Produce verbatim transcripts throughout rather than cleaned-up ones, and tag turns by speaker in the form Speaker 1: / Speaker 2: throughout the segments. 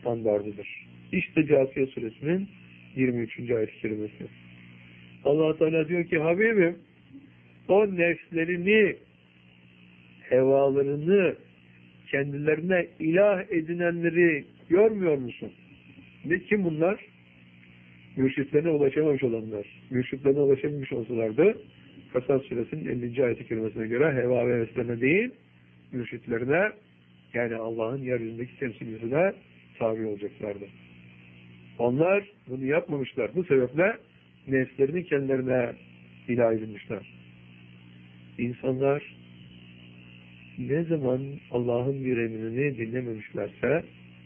Speaker 1: standardıdır. İşte Câsiye Suresinin yirmi üçüncü ayet-i kerimesi. Allah Teala diyor ki, Habibim, o nefslerini, hevalarını, kendilerine ilah edinenleri görmüyor musun? Ne kim bunlar? Mürşitlerine ulaşamamış olanlar. Mürşitlerine ulaşamamış olsalardı, Kasas Suresinin ellinci ayet-i kerimesine göre heva ve heveslerine değil, mürşitlerine, yani Allah'ın yeryüzündeki temsilcisine tabi olacaklardı. Onlar bunu yapmamışlar. Bu sebeple nefslerini kendilerine ilah edinmişler. İnsanlar ne zaman Allah'ın bir emrini dinlememişlerse,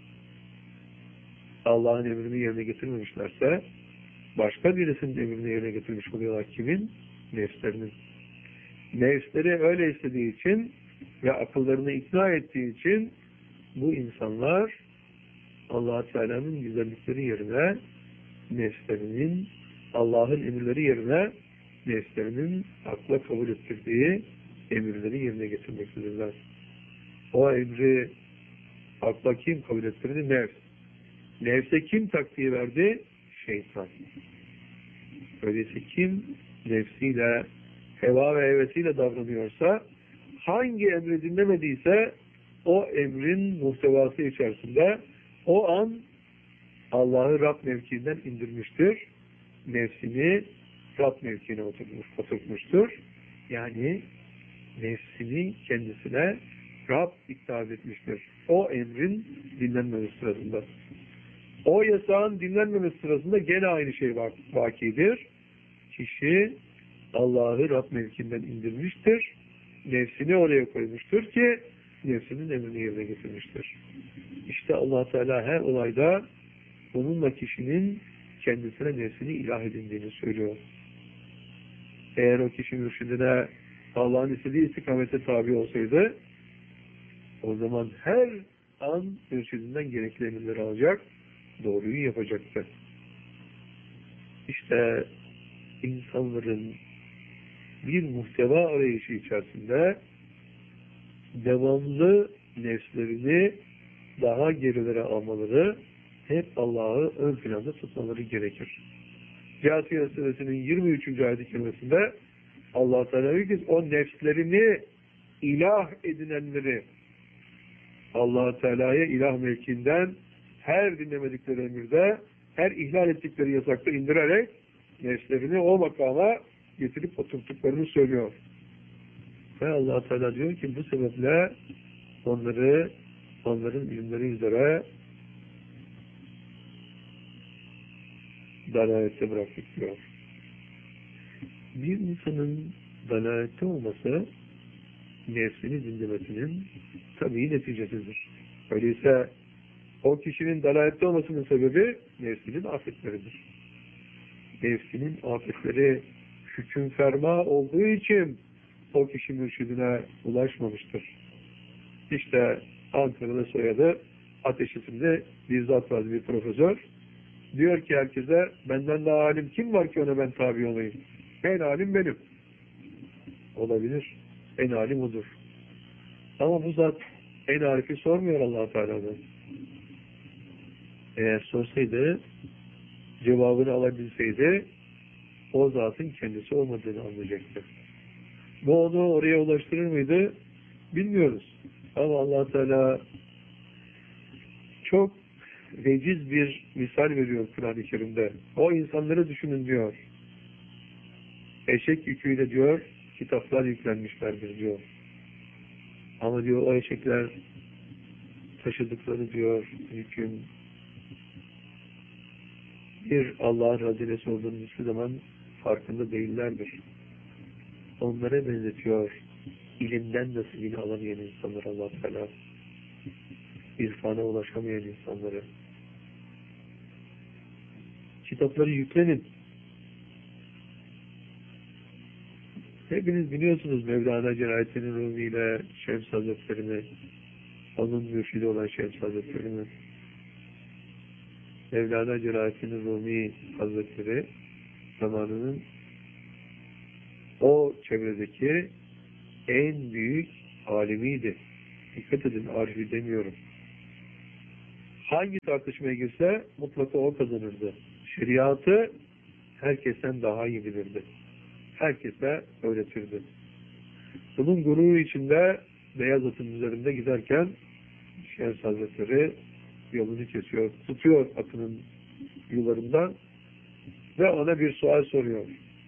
Speaker 1: Allah'ın emrini yerine getirmemişlerse, başka birisinin emrini yerine getirmiş oluyorlar. Kimin? Nefslerinin. Nefsleri öyle istediği için ve akıllarını ikna ettiği için bu insanlar Allah-u Teala'nın güzellikleri yerine nefslerinin, Allah'ın emirleri yerine nefslerinin akla kabul ettirdiği emirleri yerine getirmektedirler. O emri akla kim kabul ettirdi? Nefs. Nefse kim taktiği verdi? Şeytan. Öyleyse kim nefsiyle, heva ve hevesiyle davranıyorsa, hangi emri dinlemediyse o emrin muhtevası içerisinde o an Allah'ı Rab mevkiinden indirmiştir. Nefsini Rab mevkiine oturmuş, oturtmuştur. Yani nefsini kendisine Rab iktidat etmiştir. O emrin dinlenmemesi sırasında. O yasağın dinlenmemesi sırasında gene aynı şey vakidir. Kişi Allah'ı Rab mevkiinden indirmiştir. Nefsini oraya koymuştur ki nefsinin emrini yerine getirmiştir. İşte Allah Teala her olayda bununla kişinin kendisine nefsini ilah edindiğini söylüyor. Eğer o kişi mürşidine Allah'ın istediği istikamete tabi olsaydı, o zaman her an mürşidinden gerekli emirleri alacak, doğruyu yapacaktı. İşte insanların bir muhteva arayışı içerisinde devamlı nefslerini daha gerilere almaları, hep Allah'ı ön planda tutmaları gerekir. Câsiye Suresinin yirmi üçüncü ayet-i kerimesinde Allah Teala diyor ki, o nefslerini ilah edinenleri Allah Teala'ya ilah mevkiinden her dinlemedikleri emirde, her ihlal ettikleri yasakta indirerek nefslerini o makama getirip oturttuklarını söylüyor. Ve Allah Teala diyor ki, bu sebeple onları, onların ilimleri üzere dalalette bıraktık diyor. Bir insanın dalalette olması nefsini dinlemesinin tabii neticesidir. Öyleyse o kişinin dalalette olmasının sebebi nefsinin afetleridir. Nefsinin afetleri hüküm ferma olduğu için o kişi mürşidine ulaşmamıştır. İşte Ankara'da soyadı Ateş isimli bir zat var, bir profesör. Diyor ki herkese, benden daha alim kim var ki ona ben tabi olayım? En alim benim. Olabilir. En alim odur. Ama bu zat en arifi sormuyor Allah-u Teala'dan. Eğer sorsaydı, cevabını alabilseydi, o zatın kendisi olmadığını anlayacaktı. Bu onu oraya ulaştırır mıydı? Bilmiyoruz. Ama Allah Teala çok veciz bir misal veriyor Kur'an-ı Kerim'de. O insanları düşünün diyor. Eşek yüküyle diyor, kitaplar yüklenmişlerdir diyor. Ama diyor o eşekler taşıdıkları diyor yükün bir Allah'ın haziresi olduğunu hiçbir zaman farkında değillerdir. Onlara benzetiyor ilimden nasibini alamayan insanlar Allah-u Teala. İrfana ulaşamayan insanları. Kitapları yüklenin. Hepiniz biliyorsunuz Mevlana Celaleddin Rumi ile Şems Hazretleri'ni, onun mürşidi olan Şems Hazretleri'ni. Mevlana Celaleddin Rumi Hazretleri zamanının o çevredeki en büyük alimiydi. Dikkat edin, arifi demiyorum. hangi tartışmaya girse mutlaka o kazanırdı. Şeriatı herkesten daha iyi bilirdi. Herkese öğretirdi. Bunun gururu içinde beyaz atın üzerinde giderken Şems Hazretleri yolunu kesiyor, tutuyor atının yularından ve ona bir sual soruyor.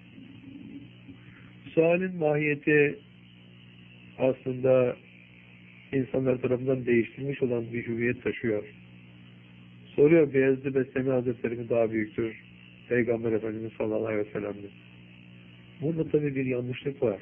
Speaker 1: Sualin mahiyeti aslında insanlar tarafından değiştirilmiş olan bir hüviyet taşıyor. Soruyor, Beyazıt Bestami Hazretleri mi daha büyüktür? Peygamber Efendimiz sallallahu aleyhi ve sellem mi? Burada tabii bir yanlışlık var.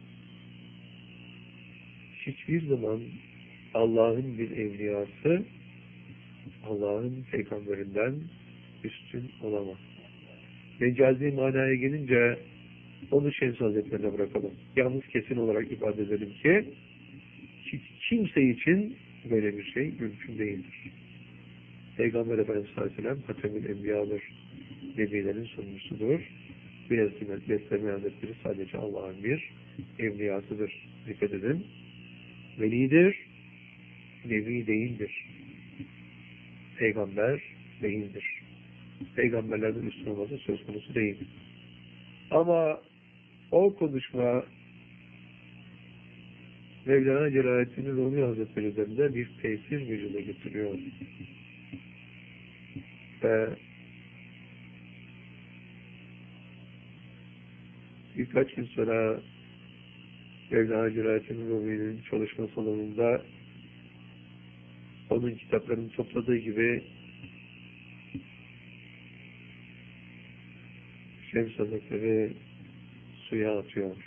Speaker 1: Hiçbir zaman Allah'ın bir evliyası Allah'ın peygamberinden üstün olamaz. Mecazi manaya gelince onu Şems Hazretlerine bırakalım. Yalnız kesin olarak ifade edelim ki hiç kimse için böyle bir şey mümkün değildir. Peygamber Efendimiz sallallahu aleyhi ve sellem Hatemül Enbiya'dır. Nebilerin sonuncusudur. Beyazıt Bestami Hazretleri sadece Allah'ın bir evliyasıdır. Dikkat edin. Velidir, nebi değildir. Peygamber değildir. Peygamberlerden üstün olması söz konusu değil. Ama o konuşma Mevlana Celaleddin Rumi Hazretleri üzerinde bir tesir vücuda getiriyor. Ve birkaç gün sonra Mevlana Celaleddin Rumi'nin çalışma salonunda onun kitaplarını topladığı gibi Şems Hazretleri suya atıyor.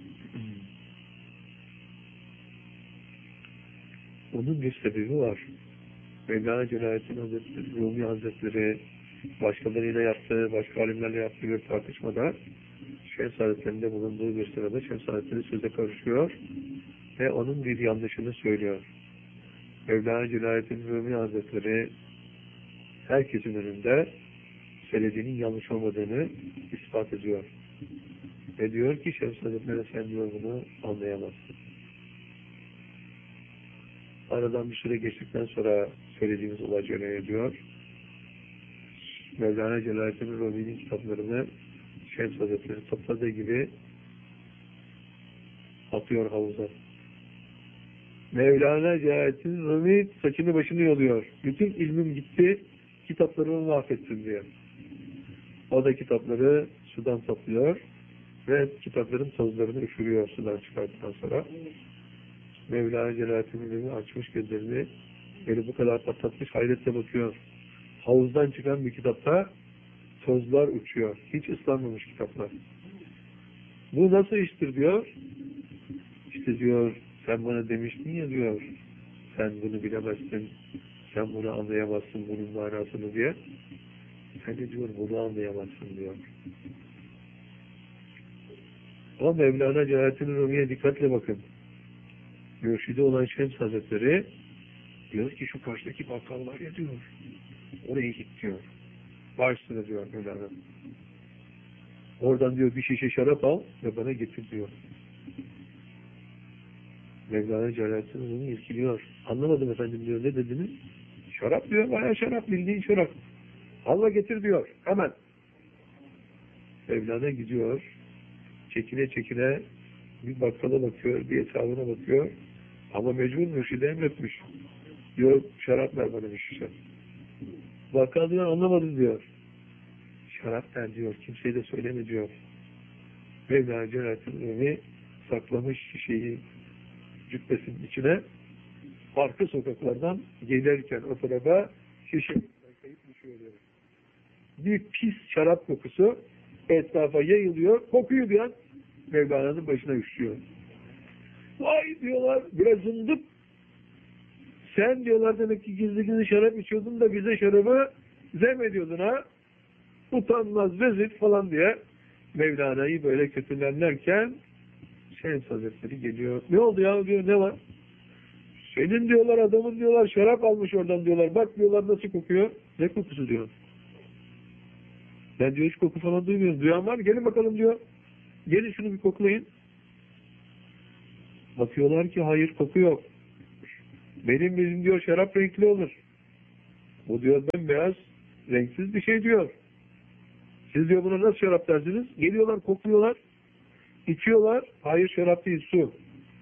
Speaker 1: Onun bir sebebi var. Mevlana Celaleddin Hazretleri, Rumi Hazretleri başkalarıyla yaptığı, başka alimlerle yaptığı bir tartışmada Şems Hazretleri'nde bulunduğu bir sırada Şems Hazretleri söze karışıyor ve onun bir yanlışını söylüyor. Mevlana Celaleddin Rumi Hazretleri herkesin önünde söylediğinin yanlış olmadığını ispat ediyor. Ve diyor ki Şems Hazretleri sen diyor bunu anlayamazsın. Aradan bir süre geçtikten sonra söylediğimiz olay cereyan ediyor. Mevlana Celaleddin Rumi'nin kitaplarını Şems Hazretleri topladığı gibi atıyor havuza. Mevlana Celaleddin Rumi saçını başını yoluyor. Bütün ilmim gitti, kitaplarımı mahvettim diyor. O da kitapları sudan topluyor ve kitapların tozlarını üfürüyor sudan çıkarttıktan sonra. Mevlana Celaleddin Rumi açmış gözlerini, beni bu kadar patlatmış, hayretle bakıyor. Havuzdan çıkan bir kitapta tozlar uçuyor. Hiç ıslanmamış kitaplar. Bu nasıl iştir diyor. İşte diyor, sen bana demiştin ya diyor, sen bunu bilemezsin, sen bunu anlayamazsın bunun manasını diye. Sen de diyor bunu anlayamazsın diyor. Ama Mevlana Celaleddin Rumi'ye dikkatle bakın. Mürşidi olan Şems Hazretleri diyor ki şu karşıdaki bakkal var ya diyor, oraya git diyor. Başsına diyor Mevlana. Oradan diyor bir şişe şarap al ve bana getir diyor. Mevlana Celaleddin Rumi irkiliyor. Anlamadım efendim diyor, ne dediniz? Şarap diyor, bayağı şarap, bildiğin şarap. Allah getir diyor, hemen. Mevlana gidiyor, çekine çekine bir bakkala bakıyor, bir hesabına bakıyor. Ama mecbur mürşide emretmiş. Diyor, şarap ver bana bir şişe. Bakkal diyor, anlamadım diyor. Şarap ver diyor, kimseye de söyleme diyor. Mevlana Celaleddin Rumi saklamış şişeyi cübbesinin içine, arka sokaklardan gelirken o tarafa şişe kayıp düşüyor diyor. Bir pis şarap kokusu etrafa yayılıyor, kokuyu bir an Mevlana'nın başına üşüyor. Vay diyorlar, biraz zındık. Sen diyorlar demek ki gizli gizli şarap içiyordun da bize şarabı zemediyordun ha. Utanmaz, rezil falan diye Mevlana'yı böyle kötülerlerken Şems Hazretleri geliyor. Ne oldu ya diyor, ne var? Senin diyorlar adamın diyorlar şarap almış oradan diyorlar. Bak diyorlar nasıl kokuyor. Ne kokusu diyor. Ben diyor hiç koku falan duymuyorum. Duyan var mı? Gelin bakalım diyor. Gelin şunu bir koklayın. Bakıyorlar ki hayır, koku yok. Benim bizim diyor şarap renkli olur. Bu diyor bembeyaz, renksiz bir şey diyor. Siz diyor buna nasıl şarap dersiniz? Geliyorlar, kokluyorlar, içiyorlar. Hayır, şarap değil, su.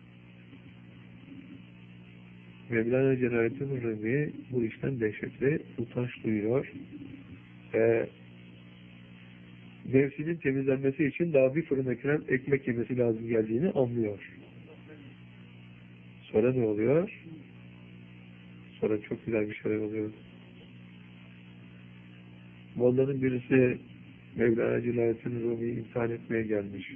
Speaker 1: Mevlana Celaleddin Rumi bu işten dehşetli utanç duyuyor. Ve nefsinin temizlenmesi için daha bir fırın ekran ekmek yemesi lazım geldiğini anlıyor. Sonra ne oluyor? Sonra çok güzel bir şeyler oluyor. Molla'nın birisi Mevlana Celaleddin Rumi'yi imtihan etmeye gelmiş.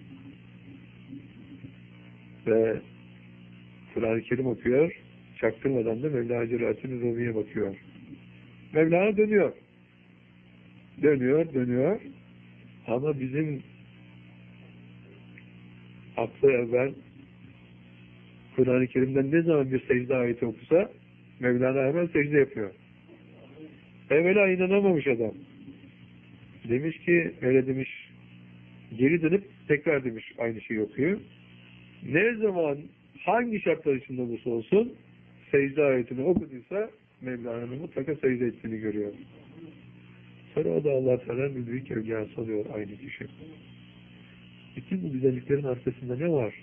Speaker 1: Ve Kur'an-ı Kerim okuyor. Çaktırmadan da Mevlana Celaleddin Rumi'ye bakıyor. Mevlana dönüyor. Dönüyor, dönüyor. Ama bizim aklı evvel Kur'an-ı Kerim'den ne zaman bir secde ayeti okusa Mevlana hemen secde yapıyor. Evvela inanamamış adam. Demiş ki, öyle demiş, geri dönüp tekrar demiş aynı şeyi okuyor. Ne zaman hangi şartlar içinde olursa olsun secde ayetini okuduysa Mevlana'nın mutlaka secde ettiğini görüyor. Sonra o da Allah-u Teala'nın bir büyük evliyası oluyor aynı kişi. Bütün bu güzelliklerin arkasında ne var?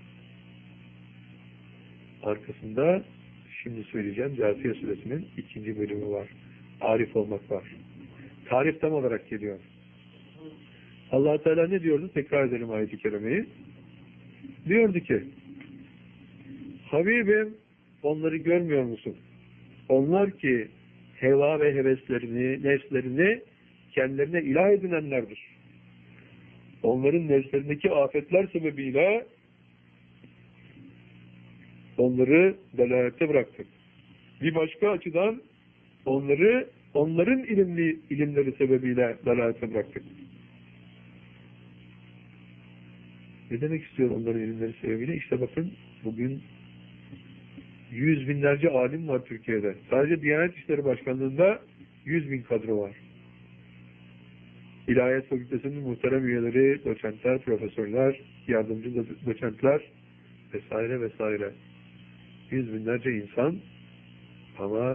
Speaker 1: Arkasında şimdi söyleyeceğim Câsiye Suresinin ikinci bölümü var. Arif olmak var. Tarif tam olarak geliyor. Allah-u Teala ne diyordu? Tekrar edelim ayet-i kerimeyi. Diyordu ki, Habibim, onları görmüyor musun? Onlar ki heva ve heveslerini, nefslerini kendilerine ilah edinenlerdir. Onların nefslerindeki afetler sebebiyle onları delalette bıraktık. Bir başka açıdan onları onların ilimli ilimleri sebebiyle delalette bıraktık. Ne demek istiyor onların ilimleri sebebiyle? İşte bakın bugün yüz binlerce alim var Türkiye'de. Sadece Diyanet İşleri Başkanlığı'nda yüz bin kadro var. İlahiyat Fakültesi'nin muhterem üyeleri, doçentler, profesörler, yardımcı doçentler vesaire vesaire. Yüz binlerce insan ama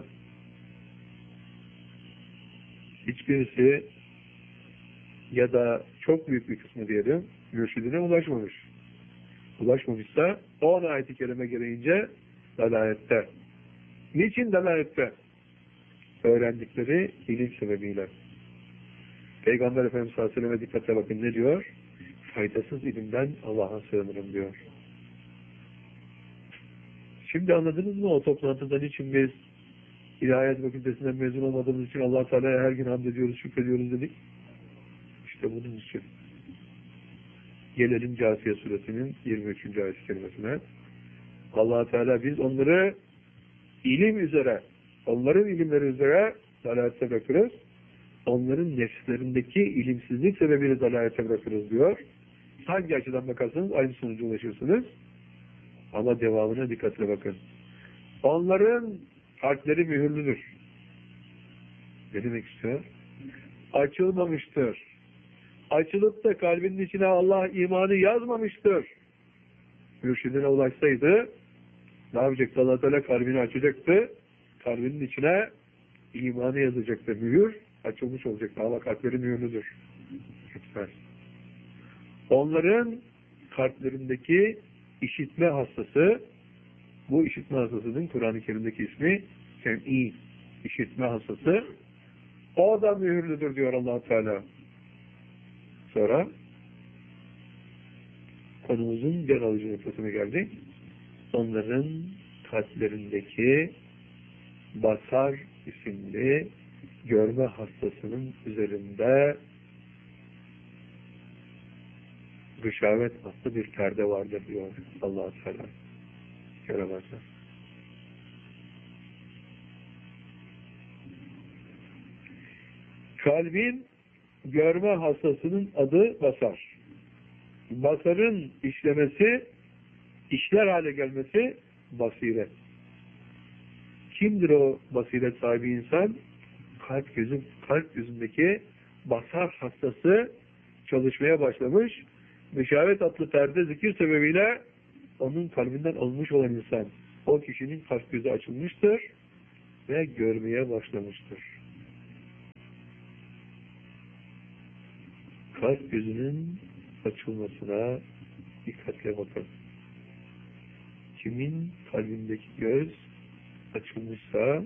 Speaker 1: hiçbirisi ya da çok büyük bir kısmı diyelim mürşidine ulaşmamış. Ulaşmamışsa o on ayet-i kerime gereğince dalalette. Niçin dalalette? Öğrendikleri ilim sebebiyle. Peygamber Efendimiz sallallahu aleyhi ve sellem'e dikkatle bakın ne diyor? Faydasız ilimden Allah'a sığınırım diyor. Şimdi anladınız mı o toplantıdan için biz İlahiyat Fakültesinden mezun olmadığımız için Allah-u Teala'ya her gün hamd ediyoruz, şükrediyoruz dedik. İşte bunun için. Gelelim Câsiye Suresinin yirmi üçüncü ayet-i kerimesine. Allah-u Teala biz onları ilim üzere, onların ilimleri üzere dalalette bırakırız. Onların nefslerindeki ilimsizlik sebebiyle dalalete bırakırız diyor. Hangi açıdan bakarsanız aynı sonuca ulaşırsınız. Ama devamına dikkatle bakın. Onların kalpleri mühürlüdür. Ne demek istiyor? Açılmamıştır. Açılıp da kalbinin içine Allah imanı yazmamıştır. Mürşidine ulaşsaydı ne yapacaktı? Allah Teala kalbini açacaktı. Kalbinin içine imanı yazacaktı. Mühür açılmış olacaktı. Ama kalpleri mühürlüdür. Lütfen. Onların kalplerindeki işitme hastası, bu işitme hastasının Kur'an-ı Kerim'deki ismi sem'i, işitme hastası, o da mühürlüdür diyor Allah Teala. Sonra konumuzun can alıcı noktasına geldik. Onların kalplerindeki basar isimli görme hastasının üzerinde gışavet hasta bir perde vardır diyor Allah-u Teala. Göremezler. Kalbin görme hastasının adı basar. Basarın işlemesi, işler hale gelmesi basiret. Kimdir o basiret sahibi insan? Kalp gözü, kalp yüzündeki basar hastası çalışmaya başlamış. Müşavet adlı perde zikir sebebiyle onun kalbinden alınmış olan insan. O kişinin kalp gözü açılmıştır ve görmeye başlamıştır. kalp gözünün açılmasına dikkatle bakın. Kimin kalbindeki göz açılmışsa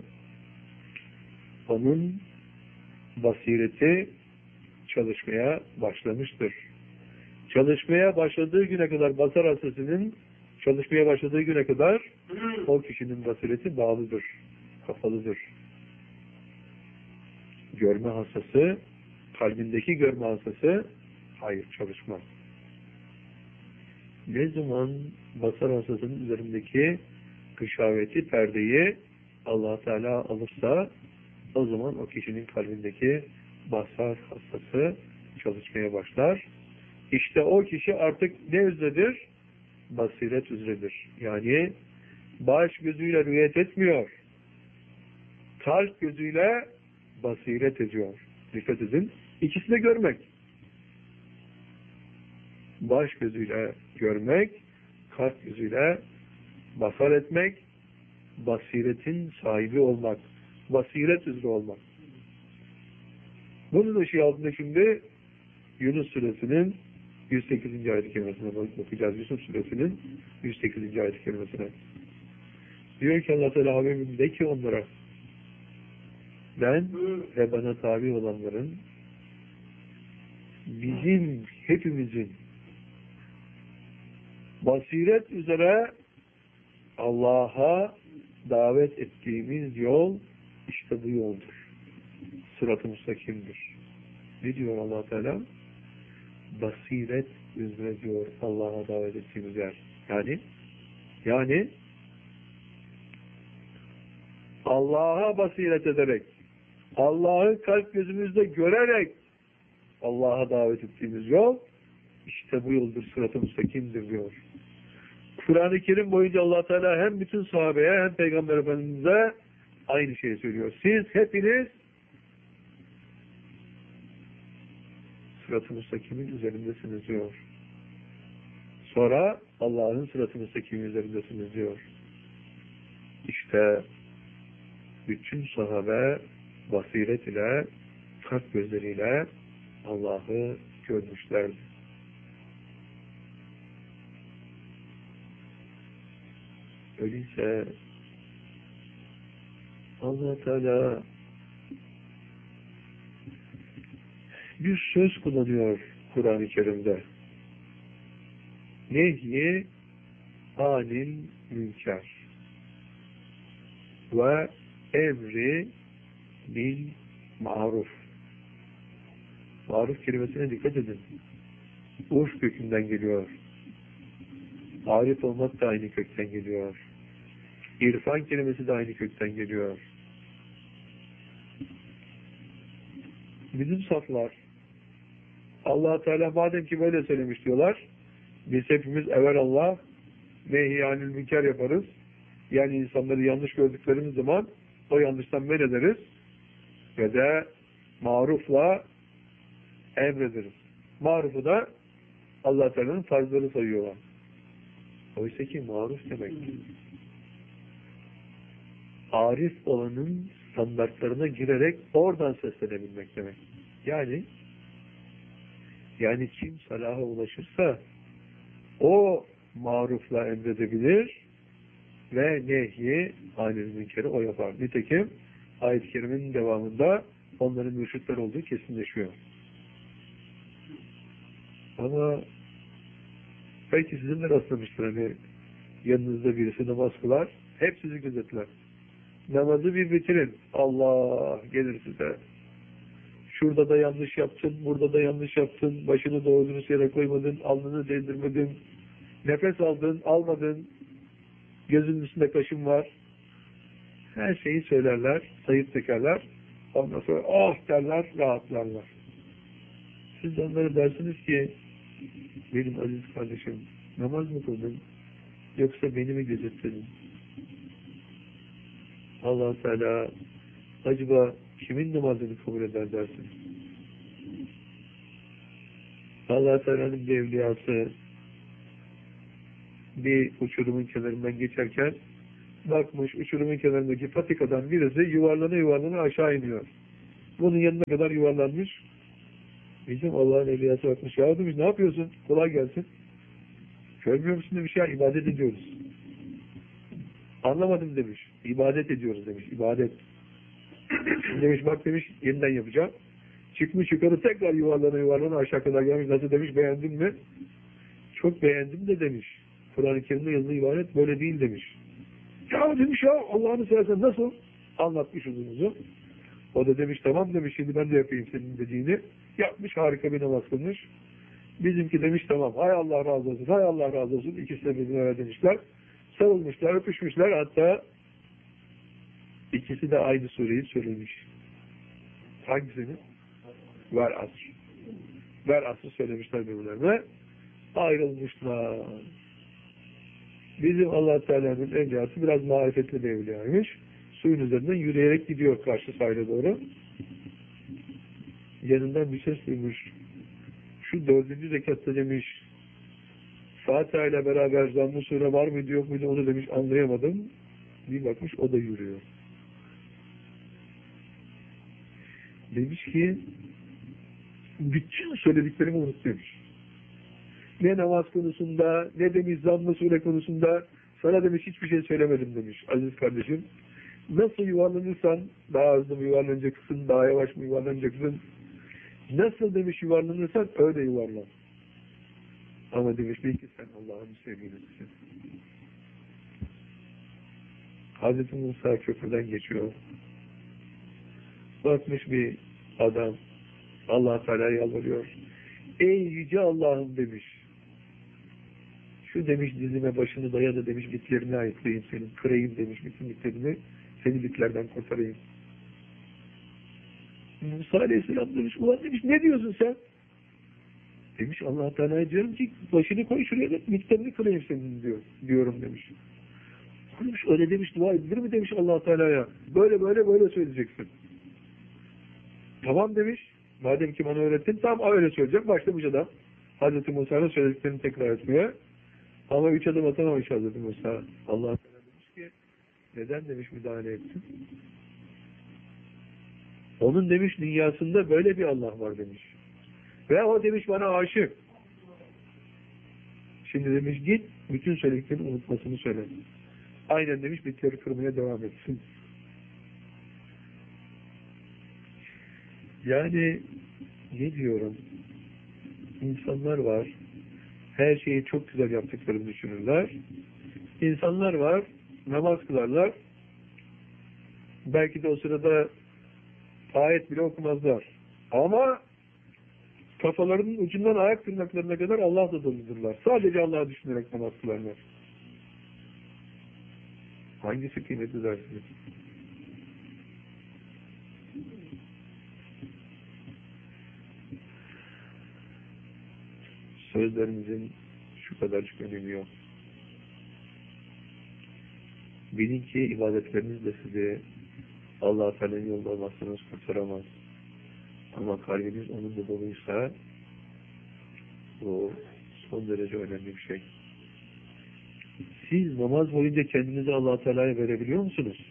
Speaker 1: onun basireti çalışmaya başlamıştır. Çalışmaya başladığı güne kadar basar hastasının çalışmaya başladığı güne kadar o kişinin basireti bağlıdır, kapalıdır. Görme hastası, kalbindeki görme hastası hayır çalışmaz. Ne zaman basar hastasının üzerindeki kışaveti, perdeyi Allah Teala alırsa o zaman o kişinin kalbindeki basar hastası çalışmaya başlar. İşte o kişi artık ne üzeredir? Basiret üzeredir. Yani baş gözüyle rüyet etmiyor. Kalp gözüyle basiret ediyor. Dikkat edin. İkisini de görmek. Baş gözüyle görmek, kalp gözüyle basar etmek, basiretin sahibi olmak. Basiret üzere olmak. Bunun ışığı altında şimdi Yunus Suresinin yüz sekizinci ayet-i kerimesine bakacağız. Yusuf Suresinin yüz sekizinci ayet-i kerimesine. Diyor ki Allah Teala Habibim de ki onlara ben ve bana tabi olanların bizim hepimizin basiret üzere Allah'a davet ettiğimiz yol işte bu yoldur. Sırat-ı müstakimdir. Ne diyor Allah Teala? Basiret üzere diyor Allah'a davet ettiğimiz yer. Yani yani Allah'a basiret ederek, Allah'ı kalp gözümüzde görerek Allah'a davet ettiğimiz yol işte bu yoldur, sırat-ı müstakimdir diyor. Kur'an-ı Kerim boyunca Allah Teala hem bütün sahabeye hem Peygamber Efendimiz'e aynı şeyi söylüyor. Siz hepiniz sırat-ı müstakimin üzerindesiniz diyor. Sonra Allah'ın sırat-ı müstakimin üzerindesiniz diyor. İşte bütün sahabe basiret ile, kalp gözleriyle Allah'ı görmüşlerdi. Öyleyse Allah Teala bir söz kullanıyor Kur'an-ı Kerim'de. Nehyi anil münker ve emri bil maruf. Maruf kelimesine dikkat edin. Urf kökünden geliyor. Arif olmak da aynı kökten geliyor. İrfan kelimesi de aynı kökten geliyor. Bizim saflar Allah Teala madem ki böyle söylemiş diyorlar, biz hepimiz evvelallah nehyanül münker yaparız. Yani insanları yanlış gördüklerimiz zaman o yanlıştan men ederiz ve de marufla emrederiz. Marufu da Allah Teala'nın farzları sayıyorlar. Oysa ki maruf demek arif olanın standartlarına girerek oradan seslenebilmek demek. Yani yani kim salaha ulaşırsa o marufla emredebilir ve nehyi anil münkeri o yapar. Nitekim ayet-i kerimenin devamında onların mürşitler olduğu kesinleşiyor. Ama belki sizin de rastlamıştır hani yanınızda birisi namaz kılar, hep sizi gözetler. Namazı bir bitirin. Allah gelir size. Şurada da yanlış yaptın, burada da yanlış yaptın, başını doğru dürüst yere koymadın, alnını değdirmedin, nefes aldın, almadın, gözünün üstünde kaşın var. Her şeyi söylerler, sayıp tekerler. Ondan sonra oh derler, rahatlarlar. Siz de onlara dersiniz ki benim aziz kardeşim namaz mı kıldın yoksa beni mi gözetledin? Allah Teala acaba kimin namazını kabul eder dersin? Allah Teala'nın bir evliyası bir uçurumun kenarından geçerken bakmış uçurumun kenarındaki patikadan birisi yuvarlana yuvarlana aşağı iniyor. Bunun yanına kadar yuvarlanmış. Bizim Allah'ın evliyası bakmış. Ya demiş, ne yapıyorsun? Kolay gelsin. Görmüyor musun demiş ya, ibadet ediyoruz. Anlamadım demiş. İbadet ediyoruz demiş. İbadet. Demiş bak demiş, yeniden yapacağım. Çıkmış yukarı, tekrar yuvarlana yuvarlana aşağı kadar gelmiş. Nasıl demiş, beğendin mi? Çok beğendim de demiş. Kur'an-ı Kerim'de yazılı ibadet böyle değil demiş. Ya demiş ya, Allah'ını seversen nasıl? Anlatmış uzun uzun. O da demiş tamam demiş, şimdi ben de yapayım senin dediğini. Yapmış, harika bir namaz kılmış. Bizimki demiş tamam, hay Allah razı olsun, hay Allah razı olsun. İkisi de birbirine demişler. Sarılmışlar, öpüşmüşler, hatta ikisi de aynı sureyi söylemiş. Hangisini? Ver asr. Ver asr söylemişler birbirlerine. Ayrılmışlar. Bizim Allah Teala'nın evliyası biraz marifetli bir evliyaymış. Suyun üzerinden yürüyerek gidiyor karşı sahile doğru. Yanından bir ses duymuş. Şu dördüncü rekatta demiş, Fatiha ile beraber zamm-ı sure var mıydı yok muydu onu demiş, anlayamadım. Bir bakmış o da yürüyor. Demiş ki bütün söylediklerimi unut demiş. Ne namaz konusunda, ne demiş zamm-ı sure konusunda sana demiş hiçbir şey söylemedim demiş aziz kardeşim. Nasıl yuvarlanırsan daha hızlı mı yuvarlanacaksın, daha yavaş mı yuvarlanacaksın? Nasıl demiş yuvarlanırsan öyle yuvarlan. Ama demiş belki sen Allah'ın sevgilisisin. Hazreti Musa köprüden geçiyor. Bakmış bir adam Allah Teala'ya yalvarıyor. Ey yüce Allah'ım demiş. Şu demiş dizime başını dayadı demiş, bitlerini ayıklayayım senin. Kırayım demiş bütün bitlerini. Seni bitlerden kurtarayım. Musa Aleyhisselam demiş, ulan demiş ne diyorsun sen? Demiş Allah Teala'ya diyorum ki başını koy şuraya da bitlerini kırayım senin diyor, diyorum demiş. Demiş, öyle demiş dua edilir mi demiş Allah Teala'ya. Böyle böyle böyle söyleyeceksin. Tamam demiş. Madem ki bana öğrettin, tamam öyle söyleyeceğim. Başlamış adam. Hazreti Musa'nın söylediklerini tekrar etmeye. Ama üç adım atamamış Hazreti Musa. Allah Teala demiş ki neden demiş müdahale etsin? Onun demiş dünyasında böyle bir Allah var demiş. Ve o demiş bana aşık. Şimdi demiş git bütün söylediklerini unutmasını söyle. Aynen demiş bitleri kırmaya devam etsin. Yani ne diyorum? İnsanlar var. Her şeyi çok güzel yaptıklarını düşünürler. İnsanlar var. Namaz kılarlar. Belki de o sırada ayet bile okumazlar. Ama kafalarının ucundan ayak tırnaklarına kadar Allah'la doludurlar. Sadece Allah'ı düşünerek namaz kılarlar. Hangisi kıymetli dersiniz? Sözlerimizin şu kadarcık önemi yok. Bilin ki ibadetlerinizle sizi Allah-u Teala'nın yolunda olmazsanız kurtaramaz. Ama kalbiniz onunla doluysa bu son derece önemli bir şey. Siz namaz boyunca kendinizi Allah-u Teala'ya verebiliyor musunuz?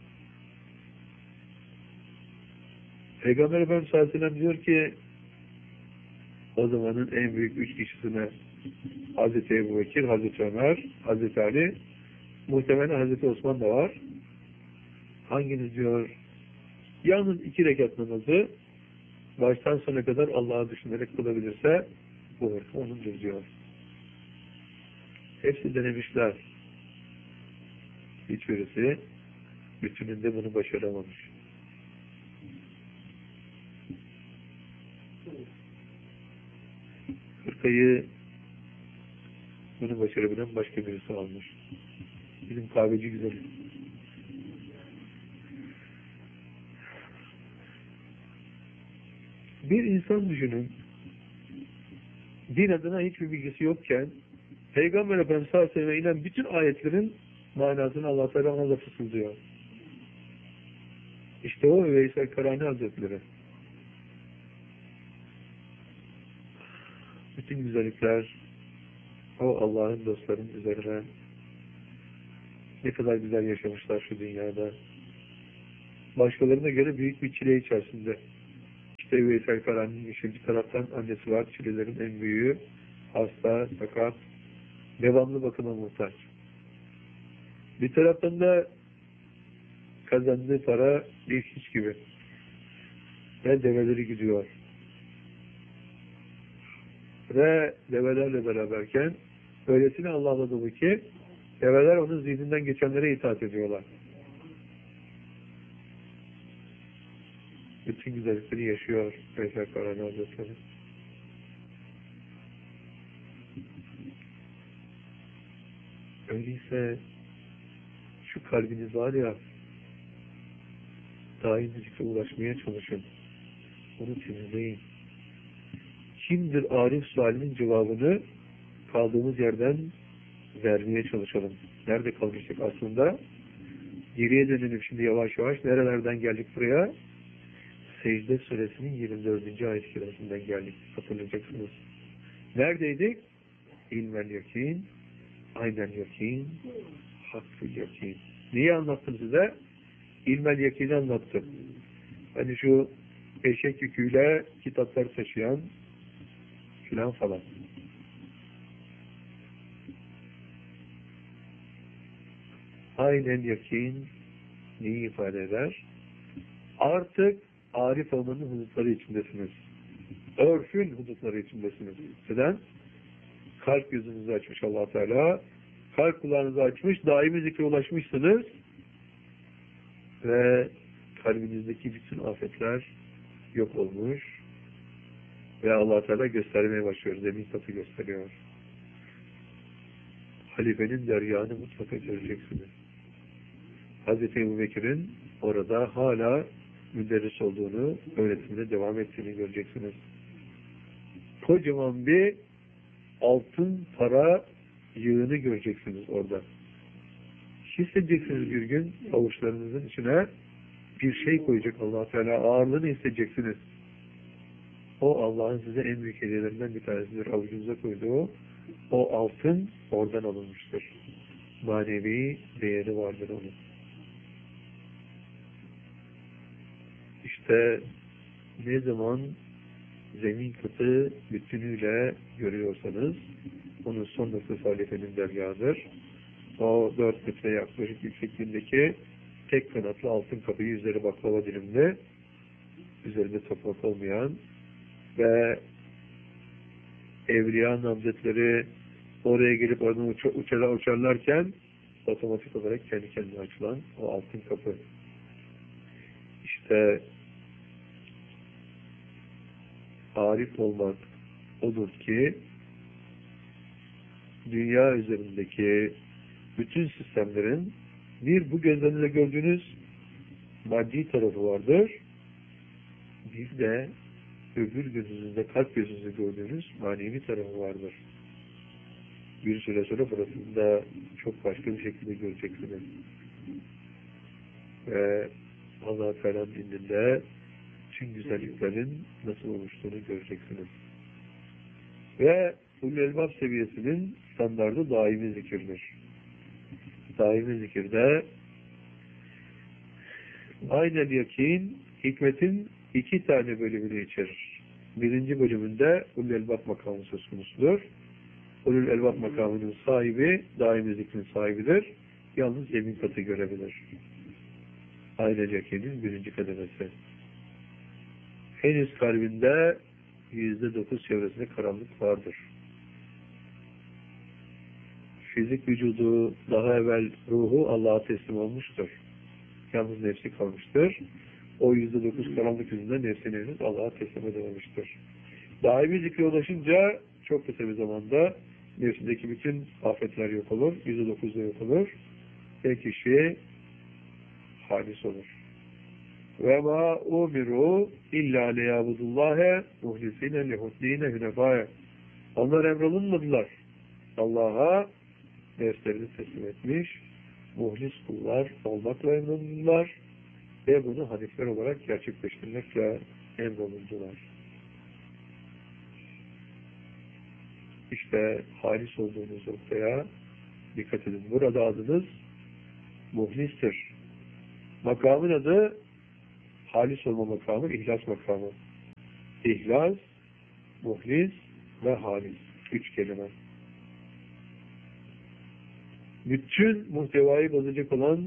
Speaker 1: Peygamber Efendimiz sallallahu aleyhi ve sellem diyor ki o zamanın en büyük üç kişisine Hazreti Ebu Bekir, Hazreti Ömer, Hazreti Ali, muhtemelen Hazreti Osman da var. Hanginiz diyor yalnız iki rekat namazı baştan sona kadar Allah'ı düşünerek kılabilirse bu hırsı onundur diyor. Hepsi denemişler. Hiçbirisi bütününde bunu başaramamış. Hırkayı bunu başarabilen başka birisi almış. Bizim kahveci güzeli. Bir insan düşünün, din adına hiçbir bilgisi yokken Peygamber Efendimiz sallallahu aleyhi ve sellem inen bütün ayetlerin manasını Allah Teala ona da fısıldıyor. İşte o Veysel Karani Hazretleri. Bütün güzellikler o Allah'ın dostlarının üzerine ne kadar güzel yaşamışlar şu dünyada. Başkalarına göre büyük bir çile içerisinde. İşte Veysel Karani'nin işinci taraftan annesi var. Çilelerin en büyüğü. Hasta, sakat. Devamlı bakıma muhtaç. Bir taraftan da kazandığı para bir hiç gibi. Ve develeri gidiyor. Ve develerle beraberken öylesine Allah'la dolu ki develer onun zihninden geçenlere itaat ediyorlar. Bütün güzellikleri yaşıyor Veysel Karani Hazretleri. Öyleyse şu kalbiniz var ya, daim zikre ulaşmaya çalışın. Onu temizleyin. Kimdir Arif sualinin cevabını kaldığımız yerden vermeye çalışalım. Nerede kalmıştık aslında? Geriye dönelim şimdi yavaş yavaş. Nerelerden geldik buraya? Secde suresinin yirmi dördüncü ayet-i kerimesinden geldik. Hatırlayacaksınız. Neredeydik? İlmel yakin, aynen yakin, hakkı yakin. Neyi anlattım size? İlmel yakini anlattım. Hani şu eşek yüküyle kitaplar taşıyan filan falan. Aynen yakin neyi ifade eder? Artık arif olmanın hudutları içindesiniz. Örfün hudutları içindesiniz. Neden? Kalp gözünüzü açmış Allah Teala. Kalp kulağınızı açmış, daimi zikre ulaşmışsınız. Ve kalbinizdeki bütün afetler yok olmuş. Ve Allah Teala göstermeye başlıyor. Zemin katı gösteriyor. Halifenin deryanı mutlaka göreceksiniz. Hazreti Ebubekir'in orada hala müderris olduğunu, öğretimine devam ettiğini göreceksiniz. Kocaman bir altın para yığını göreceksiniz orada. Hissedeceksiniz bir gün avuçlarınızın içine bir şey koyacak Allah Teala, ağırlığını hissedeceksiniz. O Allah'ın size en büyük hediyelerinden bir tanesidir. Avucunuza koyduğu o altın oradan alınmıştır. Manevi değeri vardır onun. İşte ne zaman zemin katı bütünüyle görüyorsanız onun son noktası halifenin dergahıdır. O dört metre yaklaşık yüksekliğindeki tek kanatlı altın kapıyı, üzeri baklava dilimli, üzerinde toprak olmayan ve evliya namzetleri oraya gelip oradan uç uçarlar, uçarlarken otomatik olarak kendi kendine açılan o altın kapı. İşte arif olmak odur ki dünya üzerindeki bütün sistemlerin bir bu gözlerinizle gördüğünüz maddi tarafı vardır. Bir de öbür gözünüzde, kalp gözünüzde gördüğünüz manevi tarafı vardır. Bir süre sonra burasını da çok başka bir şekilde göreceksiniz. Ve Allah-u Teala'nın indinde tüm güzelliklerin nasıl oluştuğunu göreceksiniz. Ve Ulul Elbab seviyesinin standardı daimi zikirdir. Daimi zikirde aynen yakin, hikmetin iki tane bölümünü içerir. Birinci bölümünde Ulul Elbab makamı söz konusudur. Ulul Elbab makamının sahibi, daimi zikrin sahibidir. Yalnız yemin katı görebilir. Aynen yakinin birinci kademesi. Henüz kalbinde yüzde dokuz çevresinde karanlık vardır. Fizik vücudu daha evvel ruhu Allah'a teslim olmuştur. Yalnız nefsi kalmıştır. O yüzde dokuz karanlık yüzünden nefsini henüz Allah'a teslim edememiştir. Daimi zikre ulaşınca çok kısa bir zamanda nefsindeki bütün afetler yok olur. Yüzde dokuz da yok olur. Ve kişi halis olur. Ve ma umiru illa liyabudullâhe muhlisîne lihudîne hünefâye. Onlar emrolunmadılar. Allah'a nefslerini teslim etmiş, muhlis kullar olmakla emrolundular ve bunu hanifler olarak gerçekleştirmekle emrolundular. İşte halis olduğunuz noktaya dikkat edin. Burada adınız muhlistir. Makamın adı halis olma makamı, ihlas makamı. İhlas, muhlis ve halis. Üç kelime. Bütün muhtevayı bozacak olan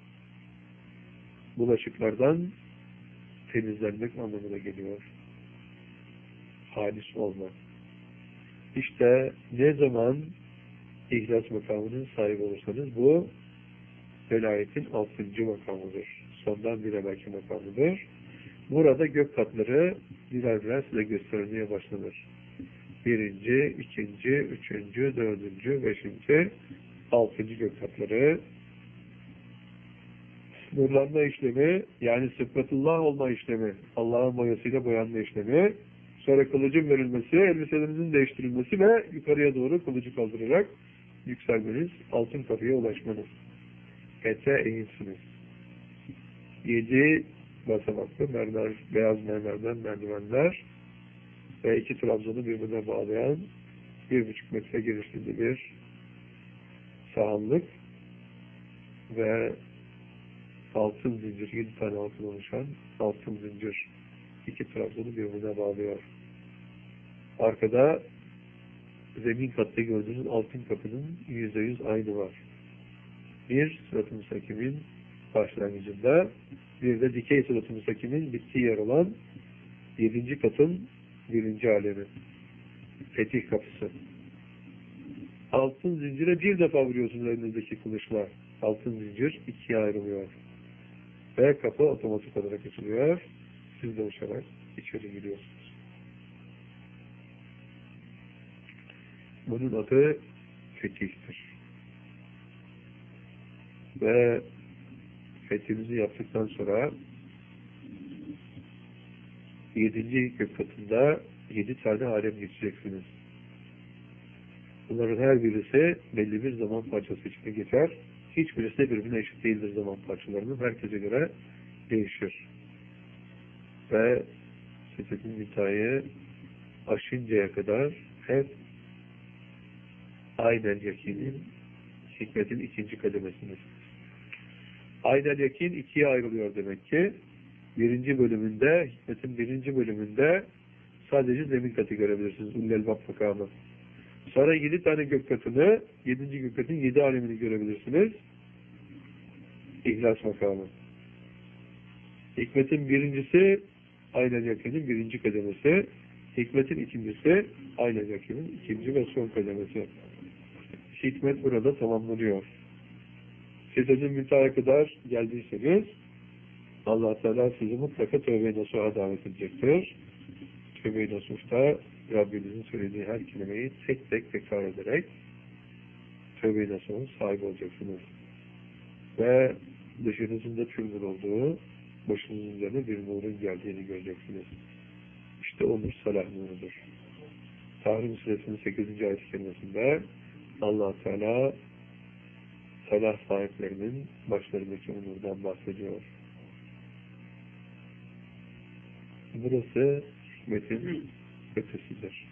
Speaker 1: bulaşıklardan temizlenmek anlamına geliyor. Halis olmak. İşte ne zaman ihlas makamının sahibi olursanız bu velayetin altıncı makamıdır. Sondan bir evvelki makamıdır. Burada gök katları birer birer size gösterilmeye başlanır. Birinci, ikinci, üçüncü, dördüncü, beşinci, altıncı gök katları. Nurlanma işlemi, yani sıfatullah olma işlemi, Allah'ın boyasıyla boyanma işlemi, sonra kılıcın verilmesi, elbiselerinizin değiştirilmesi ve yukarıya doğru kılıcı kaldırarak yükselmeniz, altın kapıya ulaşmanız. Ete eğilsiniz. Yedi basamaklı mermer, beyaz mermerden merdivenler ve iki trabzanı birbirine bağlayan bir buçuk metre genişliğinde bir sahanlık ve altın zincir, yedi tane altın oluşan altın zincir iki trabzanı birbirine bağlıyor. Arkada zemin katta gördüğünüz altın kapının yüzde yüz aynı var. Bir sırat-ı müstakimin başlangıcında, bir de dikey sırat-ı müstakimin bittiği yer olan yedinci katın birinci alemi. Fetih kapısı. Altın zincire bir defa vuruyorsunuz elinizdeki kılıçla. Altın zincir ikiye ayrılıyor. Ve kapı otomatik olarak açılıyor. Siz de uçarak içeri giriyorsunuz. Bunun adı fetihtir. Ve fethinizi yaptıktan sonra yedinci gök katında yedi tane alem geçeceksiniz. Bunların her birisi belli bir zaman parçası içinde geçer. Hiçbirisi de birbirine eşit değildir zaman parçalarının. Herkese göre değişir. Ve sistetin müteahhiyı aşıncaya kadar hep aynen yakinin, hikmetin ikinci kademesiniz. Aynen yakin ikiye ayrılıyor demek ki. Birinci bölümünde, hikmetin birinci bölümünde sadece zemin katı görebilirsiniz. Ullel-Bab makamı. Sonra yedi tane gök katını, yedinci gök katın yedi alemini görebilirsiniz. İhlas makamı. Hikmetin birincisi aynen yakinin birinci kademesi. Hikmetin ikincisi aynen yakinin ikinci ve son kademesi. Hikmet burada tamamlanıyor. Sistetin müteahhaya kadar geldiyseniz Allah Teala sizi mutlaka tövbe-i nasuha davet edecektir. Tövbe-i nasuhta Rabbinizin söylediği her kelimeyi tek tek tekrar ederek tövbe-i nasuhun sahibi olacaksınız. Ve dışınızın da pür nur olduğu, başınızın üzerine bir nurun geldiğini göreceksiniz. İşte o nur salah nurudur. Tahrim Suresinin sekizinci ayet-i kerimesinde Allah Teala salah sahiplerinin başlarındaki nurdan bahsediyor. Burası hikmetin ötesidir.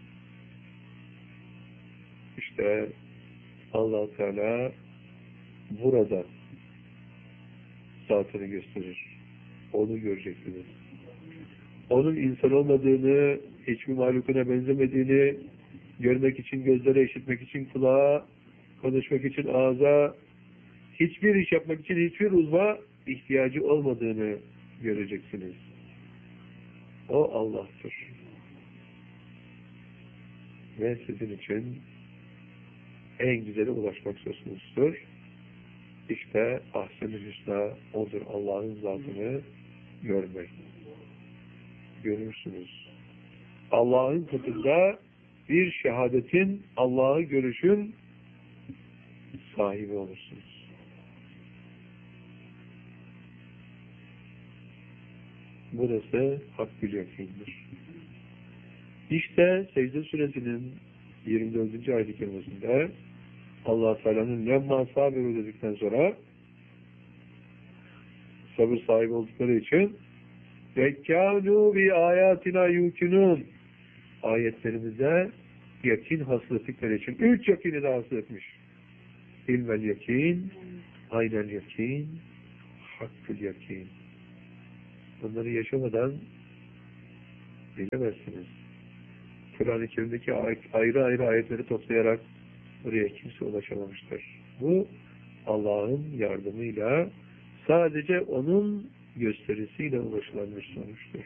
Speaker 1: İşte Allah Teala burada zatını gösterir. Onu göreceksiniz. Onun insan olmadığını, hiçbir mahlukuna benzemediğini, görmek için gözlere, işitmek için kulağa, konuşmak için ağza, hiçbir iş yapmak için hiçbir uzva ihtiyacı olmadığını göreceksiniz. O Allah'tır. Ve sizin için en güzeli ulaşmak söz konusudur. İşte ahsen-i hüsna odur, Allah'ın zatını görmek. Görürsünüz. Allah'ın katında bir şehadetin, Allah'ı görüşün sahibi olursunuz. Burası hak bil yakindir. İşte Secde Suresinin yirmi dördüncü ayet-i kerimesinde Allah Teala'nın lemma sabiru dedikten sonra sabır sahibi oldukları için vekkânû bi âyâtinâ yûkinûn ayetlerimize yakin hasıl ettikleri için üç yakini de hasıl etmiş. İlmel yakin, aynen yakin, hakkül yakin. Bunları yaşamadan bilemezsiniz. Kur'an-ı Kerim'deki ayrı ayrı ayetleri toplayarak buraya kimse ulaşamamıştır. Bu Allah'ın yardımıyla, sadece onun gösterisiyle ulaşılan bir sonuçtur.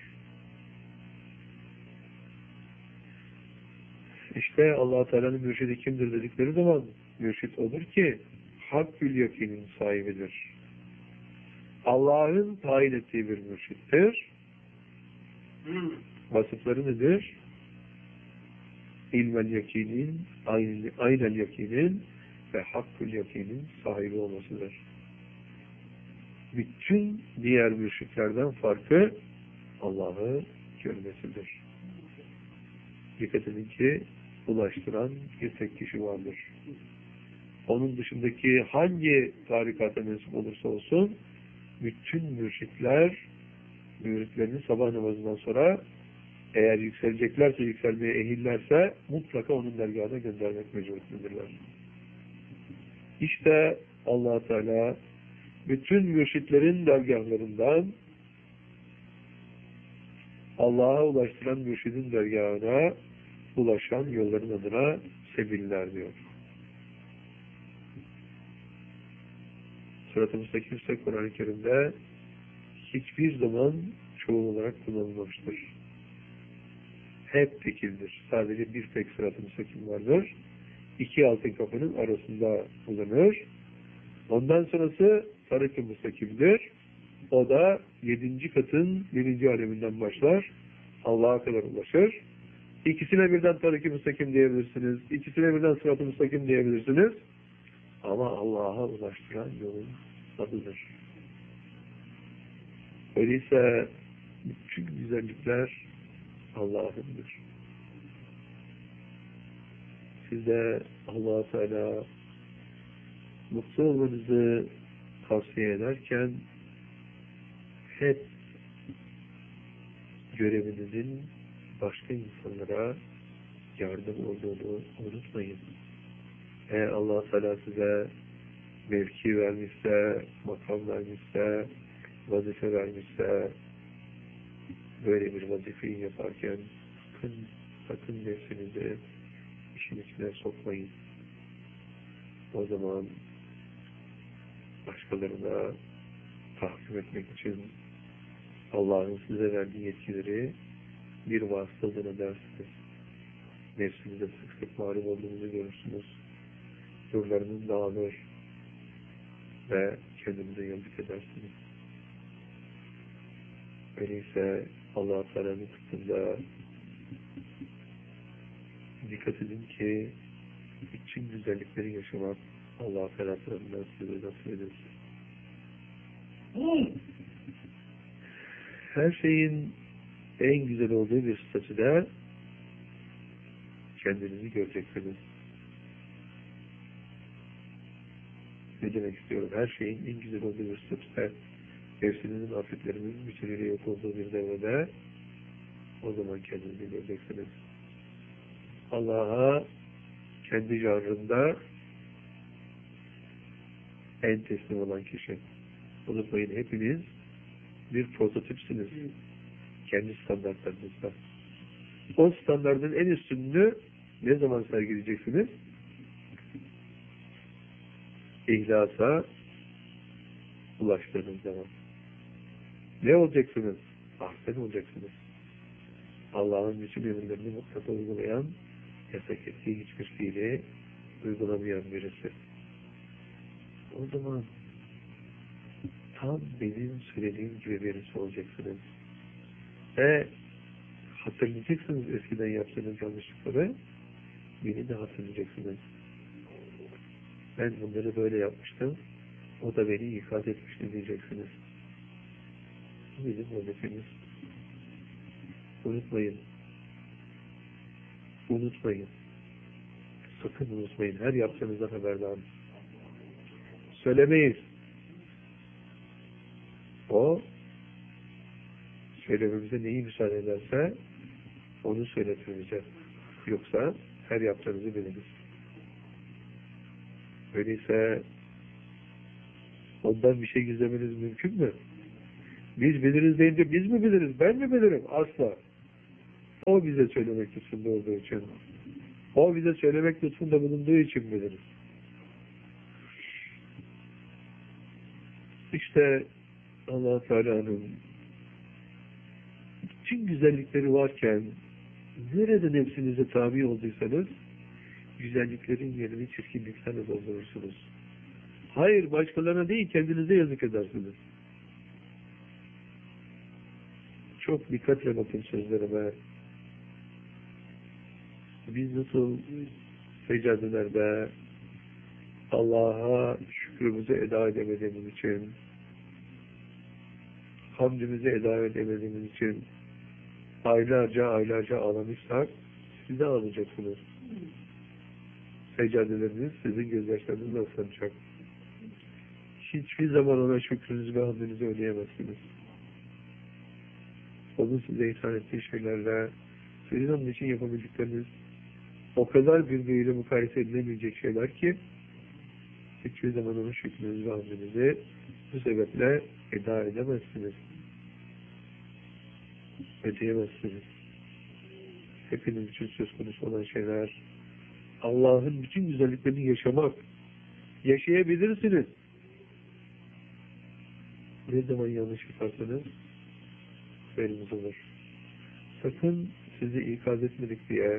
Speaker 1: İşte Allah Teala'nın mürşidi kimdir dedikleri zaman, mürşid odur ki hakkül yakinin sahibidir. Allah'ın tayin ettiği bir mürşittir. Vasıfları nedir? İlmel yakinin, aynel yakinin ve hakkül yakinin sahibi olmasıdır. Bütün diğer mürşitlerden farkı Allah'ı görmesidir. Dikkat edin ki ulaştıran bir tek kişi vardır. Onun dışındaki hangi tarikata mensup olursa olsun, bütün mürşitler müritlerini sabah namazından sonra eğer yükseleceklerse, yükselmeye ehillerse mutlaka onun dergahına göndermek mecburiyetindedirler. İşte Allah Teala bütün mürşitlerin dergahlarından Allah'a ulaştıran mürşidin dergahına ulaşan yolların adına sebiller diyor. Sırat-ı Müstakim ise Kur'an-ı Kerim'de hiçbir zaman çoğul olarak kullanılmamıştır. Hep tekildir. Sadece bir tek Sırat-ı Müstakim vardır. İki altın kapının arasında bulunur. Ondan sonrası Tarik-i Müstakim'dir. O da yedinci katın birinci aleminden başlar. Allah'a kadar ulaşır. İkisine birden Tarik-i Müstakim diyebilirsiniz. İkisine birden Sırat-ı Müstakim diyebilirsiniz. Ama Allah'a ulaştıran yolun adıdır. Öyleyse bütün güzellikler Allah'ındır. Siz de Allah-u Teala mutlu olmanızı tavsiye ederken hep görevinizin başka insanlara yardım olduğunu unutmayın. Eğer Allah Teala size mevki vermişse, makam vermişse, vazife vermişse, böyle bir vazifeyi yaparken sakın, sakın nefsinizi işin içine sokmayın. O zaman başkalarına tahkim etmek için Allah'ın size verdiği yetkileri bir vasıtadan edersiniz. Nefsinize sık sık mağlup olduğunuzu görürsünüz. Nurlarınız dağılır ve kendinize yazık edersiniz. Öyleyse Allah-u Teala'nın kıtında dikkat edin ki bütün güzellikleri yaşamak Allah-u Teala tarafından size nasip edilsin. Her şeyin en güzel olduğu bir statüde kendinizi göreceksiniz. Ne demek istiyorum? Her şeyin en güzel olduğu bir statüde, nefsinizin, afetlerinizin bütünüyle yok olduğu bir devrede, o zaman kendinizi göreceksiniz. Allah'a kendi janrında en teslim olan kişi. Unutmayın, hepiniz bir prototipsiniz. Kendi standartlarınızda. O standartın en üstünlüğü ne zaman sergileyeceksiniz? İhlasa ulaştığınız zaman. Ne olacaksınız? Ahsen olacaksınız. Allah'ın bütün emirlerini mutlaka uygulayan, yasak ettiği hiçbir fiili uygulamayan birisi. O zaman tam benim söylediğim gibi birisi olacaksınız. Ve hatırlayacaksınız eskiden yaptığınız yanlışlıkları, beni de hatırlayacaksınız. Ben bunları böyle yapmıştım, o da beni ikaz etmişti diyeceksiniz. Bu bizim vazifemiz. Unutmayın. Unutmayın. Sakın unutmayın. Her yaptığınızda haberdarım. Söylemeyiz. O söylememize neyi müsaade ederse onu söyletir bize. Yoksa her yaptığınızı biliriz. Öyleyse ondan bir şey gizlemeniz mümkün mü? Biz biliriz deyince biz mi biliriz? Ben mi bilirim? Asla. O bize söylemek lütfunda olduğu için. O bize söylemek lütfunda bulunduğu için biliriz. İşte Allah Teala'nın bütün güzellikleri varken nerede nefsinize tabi olduysanız güzelliklerin yerini çirkinliklerle doldurursunuz. Hayır, başkalarına değil, kendinize yazık edersiniz. Çok dikkatle bakın sözlerime. Biz nasıl seccadelerde Allah'a şükrümüzü eda edemediğimiz için, hamdimizi eda edemediğimiz için aylarca aylarca ağlamışsak, siz de ağlayacaksınız. Seccadeleriniz sizin gözyaşlarınızla ıslanacak. Hiçbir zaman ona şükrünüzü ve hamdinizi ödeyemezsiniz. Onun size ihsan ettiği şeylerle sizin onun için yapabildikleriniz o kadar birbiriyle mukayese edilemeyecek şeyler ki hiçbir zaman onun şükrünüzü ve hamdinizi bu sebeple eda edemezsiniz. Ödeyemezsiniz. Hepiniz için söz konusu olan şeyler Allah'ın bütün güzelliklerini yaşamak. Yaşayabilirsiniz. Ne zaman yanlış yaparsanız haberiniz olur. Sakın sizi ikaz etmedik diye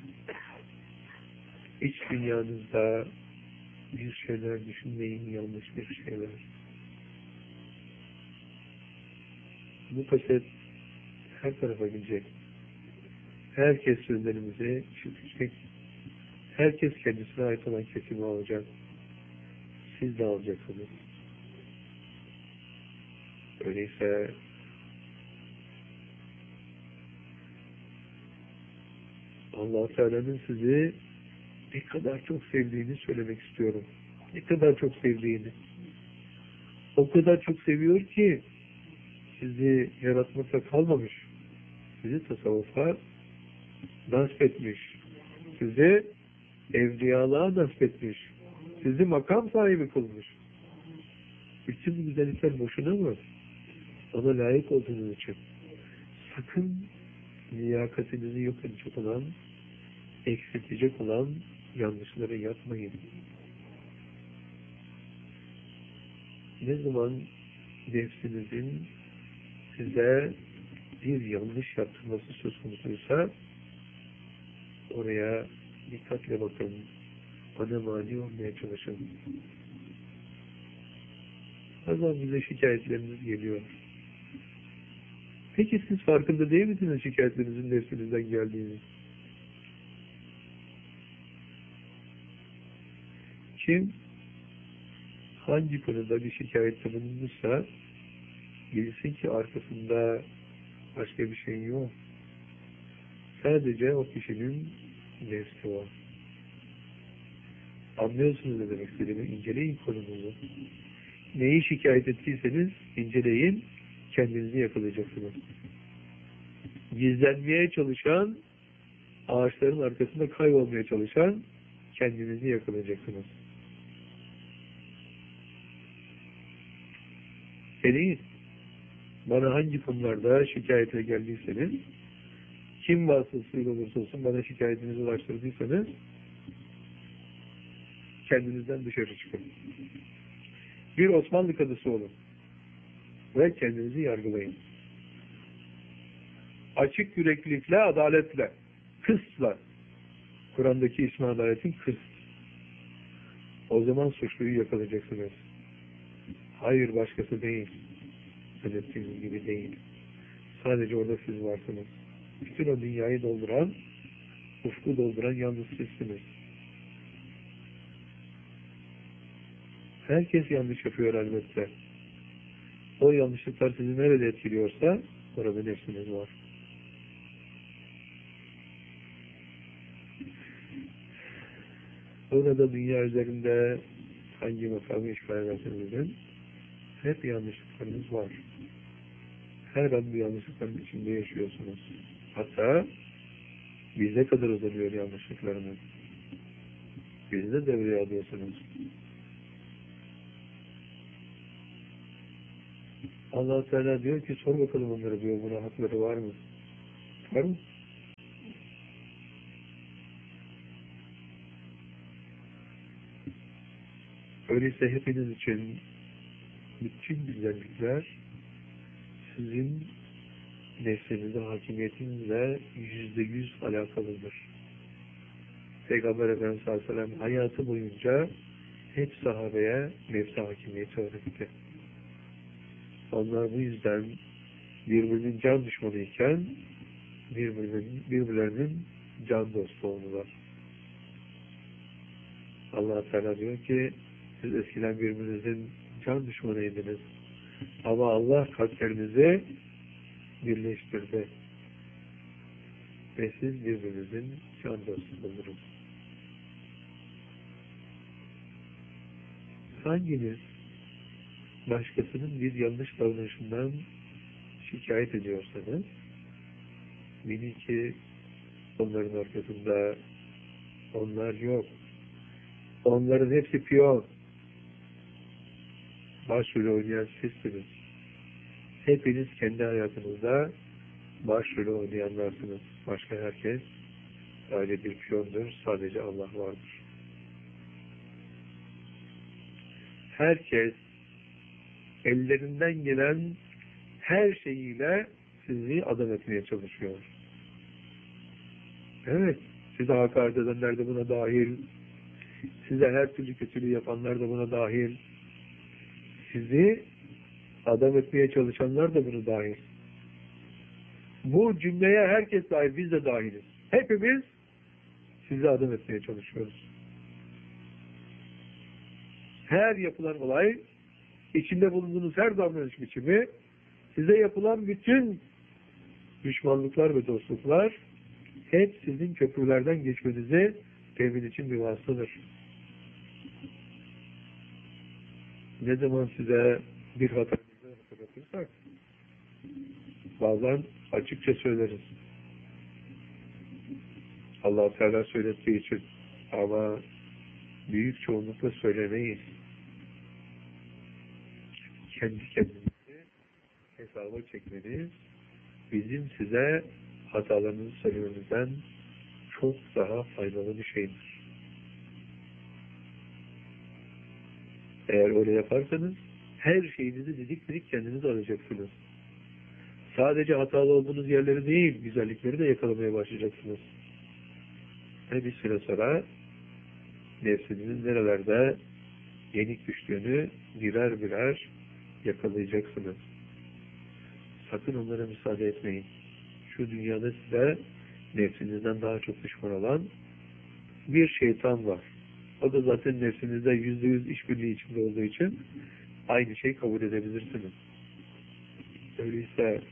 Speaker 1: iç dünyanızda bir şeyler düşünmeyin, yanlış bir şeyler. Bu kaset her tarafa gidecek. Herkes sözlerimizi işitecek. Herkes kendisine ait olan kesimi alacak. Siz de alacaksınız. Öyleyse Allah Teala'nın sizi ne kadar çok sevdiğini söylemek istiyorum. Ne kadar çok sevdiğini. O kadar çok seviyor ki sizi yaratmakla kalmamış. Sizi tasavvufa nasip etmiş. Sizi evliyalığa nasip etmiş. Sizi makam sahibi kılmış. Bütün bu güzellikler boşuna mı? Ona layık olduğunuz için. Sakın liyakatinizi yok edecek olan, eksiltecek olan yanlışları yapmayın. Ne zaman nefsinizin size bir yanlış yaptırması söz konusuysa oraya dikkatle bakın. Ona mani olmaya çalışın. Bazen bize şikayetleriniz geliyor. Peki siz farkında değil misiniz şikayetlerinizin nefsinizden geldiğini? Kim hangi konuda bir şikayette bulunmuşsa bilsin ki arkasında başka bir şey yok. Sadece o kişinin nefsi var. Anlıyorsunuz ne demek istediğimi? İnceleyin konunuzu. Neyi şikayet ettiyseniz inceleyin, kendinizi yakalayacaksınız. Gizlenmeye çalışan, ağaçların arkasında kaybolmaya çalışan kendinizi yakalayacaksınız. Deneyin. Bana hangi konularda şikayetle geldiyseniz, kim vasıtasıyla olursa olsun bana şikayetinizi ulaştırdıysanız, kendinizden dışarı çıkın. Bir Osmanlı kadısı olun. Ve kendinizi yargılayın. Açık yüreklilikle, adaletle, kısla. Kur'an'daki ismi adaletin kıst. O zaman suçluyu yakalayacaksınız. Hayır, başkası değil. Zannettiğiniz gibi değil. Sadece orada siz varsınız. Bütün o dünyayı dolduran, ufku dolduran yalnız sizsiniz. Herkes yanlış yapıyor elbette. O yanlışlıklar sizi nerede etkiliyorsa orada nefsiniz var. Orada dünya üzerinde hangi makamı işgal ederseniz hep yanlışlıklarınız var. Her an bu yanlışlıkların içinde yaşıyorsunuz. Hatta bize kadar uzanıyor yanlışlıklarınız. Bizi de devreye alıyorsunuz. Allah Teala diyor ki sor bakalım onlara diyor, buna hakları var mı? Var mı? Öyleyse hepiniz için bütün güzellikler sizin nefsinizde, hakimiyetinizle yüzde yüz alakalıdır. Peygamber Efendimiz sallallahu aleyhi ve sellem hayatı boyunca hep sahabeye nefsi hakimiyeti öğretti. Onlar bu yüzden birbirinin can düşmanıyken birbirinin, birbirlerinin can dostu oldular. Allah Teala diyor ki siz eskiden birbirinizin can düşmanıydınız. Ama Allah kalplerinizi birleştirdi. Ve siz birbirinizin can dostu oldunuz. Hanginiz başkasının bir yanlış davranışından şikayet ediyorsanız, bilin ki onların arkasında onlar yok. Onların hepsi piyon. Başrolü oynayan sizsiniz. Hepiniz kendi hayatınızda başrolü oynayanlarsınız. Başka herkes öyle bir piyondur. Sadece Allah vardır. Herkes ellerinden gelen her şeyiyle sizi adam etmeye çalışıyor. Evet, size hakaret edenler de buna dahil, size her türlü kötülüğü yapanlar da buna dahil, sizi adam etmeye çalışanlar da buna dahil. Bu cümleye herkes dahil, biz de dahiliz. Hepimiz sizi adam etmeye çalışıyoruz. Her yapılan olay, içinde bulunduğunuz her davranış biçimi, size yapılan bütün düşmanlıklar ve dostluklar hep sizin köprülerden geçmenizi temin için bir vasıtadır. Ne zaman size bir hatanızı hatırlatırsak bazen açıkça söyleriz. Allah-u Teala söylettiği için, ama büyük çoğunlukla söylemeyiz. Kendi kendimizi hesaba çekmeniz bizim size hatalarınızı söylememizden çok daha faydalı bir şeydir. Eğer öyle yaparsanız her şeyinizi didik didik kendiniz alacaksınız. Sadece hatalı olduğunuz yerleri değil, güzellikleri de yakalamaya başlayacaksınız. Ve bir süre sonra nefsinizin nerelerde yenik düştüğünü birer birer yakalayacaksınız. Sakın onlara müsaade etmeyin. Şu dünyada size nefsinizden daha çok düşman olan bir şeytan var. O da zaten nefsinizde yüzde yüz işbirliği içinde olduğu için aynı şeyi kabul edebilirsiniz. Öyleyse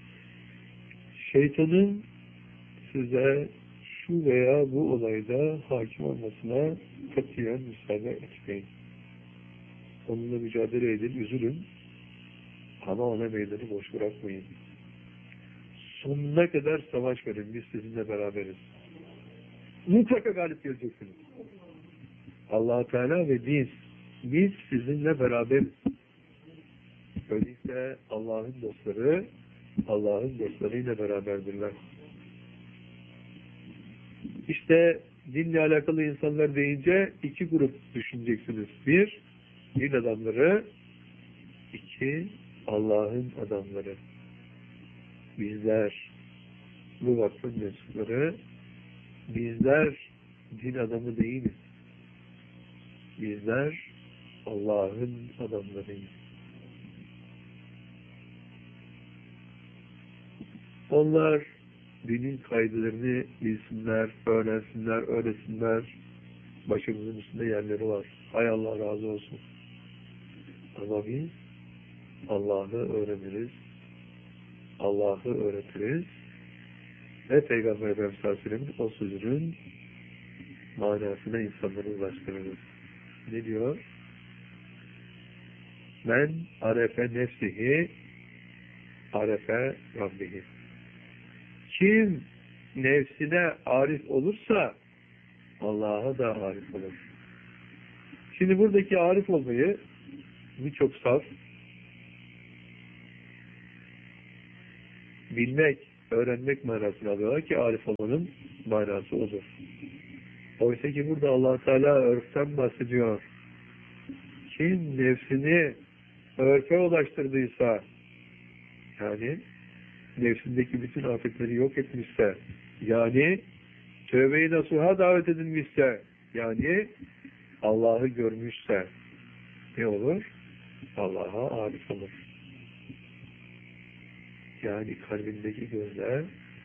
Speaker 1: şeytanın size şu veya bu olayda hakim olmasına katiyen müsaade etmeyin. Onunla mücadele edin, üzülün. Ama ona meydanı boş bırakmayın. Sonuna kadar savaş verin. Biz sizinle beraberiz. Mutlaka galip geleceksiniz. Allah-u Teala ve biz, biz sizinle beraberiz. Öyleyse Allah'ın dostları, Allah'ın dostlarıyla beraberdirler. İşte dinle alakalı insanlar deyince iki grup düşüneceksiniz. Bir, din adamları, iki, Allah'ın adamları. Bizler, bu vakfın mensupları, bizler din adamı değiliz. Bizler Allah'ın adamlarıyız. Onlar dinin kaydelerini bilsinler, öğrensinler, öğretsinler. Başımızın üstünde yerleri var. Hay Allah razı olsun. Ama biz Allah'ı öğreniriz, Allah'ı öğretiriz ve Peygamber Efendimiz sallallahu aleyhi ve sellem'in o sözünün manasına insanları ulaştırırız. Ne diyor? Men arefe nefsihi arefe Rabbihi. Kim nefsine arif olursa Allah'a da arif olur. Şimdi buradaki arif olmayı birçok saf bilmek, öğrenmek manasını alıyorlar ki arif olmanın manası odur. Oysa ki burada Allah Teala örften bahsediyor. kim nefsini örfe ulaştırdıysa, yani nefsindeki bütün afetleri yok etmişse, yani tövbe-i nasuha davet edilmişse, yani Allah'ı görmüşse ne olur? Allah'a arif olur. Yani kalbindeki gözler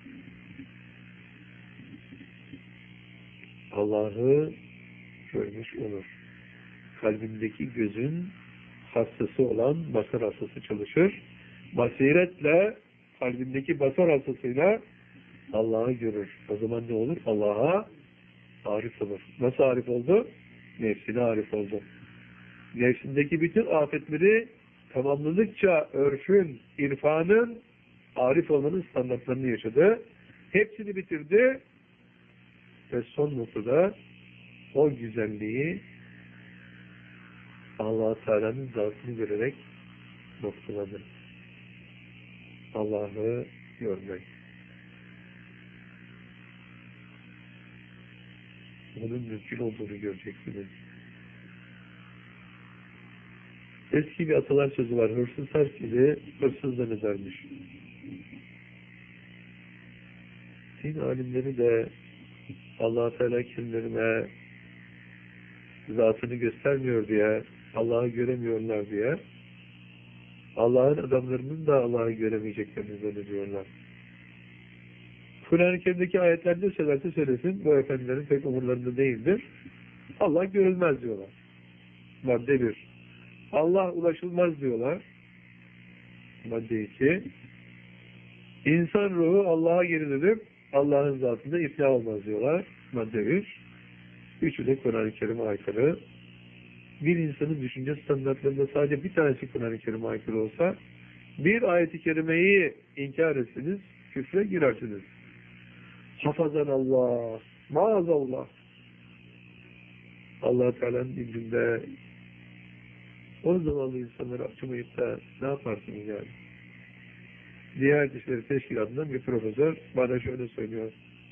Speaker 1: Allah'ı görmüş olur. Kalbindeki gözün hastası olan basar hastası çalışır. Basiretle, kalbindeki basar hastasıyla Allah'ı görür. O zaman ne olur? Allah'a arif olur. Nasıl arif oldu? Nefsine arif oldu. Nefsindeki bütün afetleri tamamladıkça örfün, irfanın, arif olmanın standartlarını yaşadı. Hepsini bitirdi ve son noktada o güzelliği Allah-u Teala'nın zatını görerek noktaladı. Allah'ı görmek. Bunun mümkün olduğunu göreceksiniz. Eski bir atalar sözü var. Hırsız herkese hırsızdan edermiş. Din alimleri de Allah-u Teala kendilerine zatını göstermiyor diye, Allah'ı göremiyorlar diye, Allah'ın adamlarının da Allah'ı göremeyeceklerini zannediyorlar. Kur'an-ı Kerim'deki ayetler ne söylerse söylesin, bu efendilerin pek umurlarında değildir. Allah görülmez diyorlar. Madde bir. Allah ulaşılmaz diyorlar. Madde iki. İnsan ruhu Allah'a geri dönüp Allah'ın zatında iflah olmaz diyorlar. Madde bir. Üçü de Kur'an-ı Kerim'e aykırı. Bir insanın düşünce standartlarında sadece bir tanesi Kur'an-ı Kerim'e aykırı olsa, bir ayet-i kerimeyi inkar etsiniz, küfre girersiniz. Hafazan Allah, maazallah. Allah-u Teala'nın indinde o zamanlı insanları açmayıp da ne yaparsınız yani? Diğer İşleri Teşkilatı'ndan bir profesör bana şöyle söylüyor.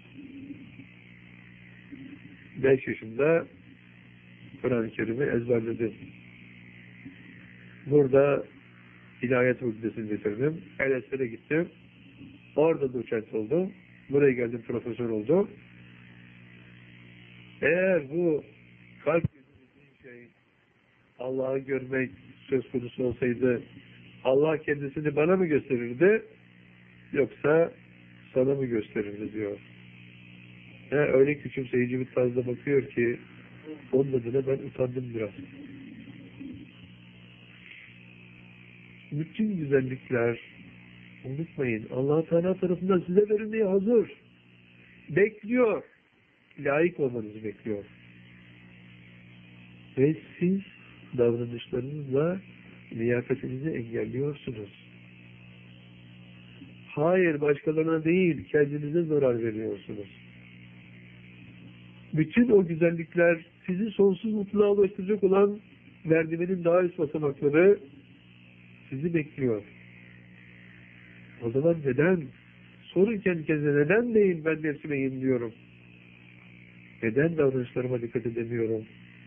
Speaker 1: Beş yaşında Kur'an-ı Kerim'i ezberledim. Burada İlahiyat Fakültesi'ni bitirdim. L S E'ye gittim. Orada doçent oldum. Buraya geldim, profesör oldum. Eğer bu kalp dediğin şey Allah'ı görmek söz konusu olsaydı, Allah kendisini bana mı gösterirdi, yoksa sana mı gösterirdi diyor. Ya öyle küçümseyici bir tarzda bakıyor ki onun adına ben utandım biraz. Bütün güzellikler, unutmayın, Allah-u Teala tarafından size verilmeye hazır. Bekliyor. Layık olmanızı bekliyor. Ve siz davranışlarınızla liyakatinizi engelliyorsunuz. Hayır, başkalarına değil, kendinize zarar veriyorsunuz. Bütün o güzellikler sizi sonsuz mutluluğa ulaştıracak olan merdivenin daha üst basamakları sizi bekliyor. O zaman neden? Sorun kendi kendine, neden değil ben nefsime yeniliyorum? Neden davranışlarıma dikkat edemiyorum?